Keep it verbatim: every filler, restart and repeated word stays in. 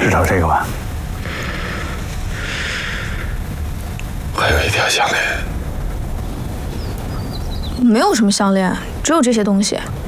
知道这个吧？ 我有一条项链。 没有什么项链，只有这些东西。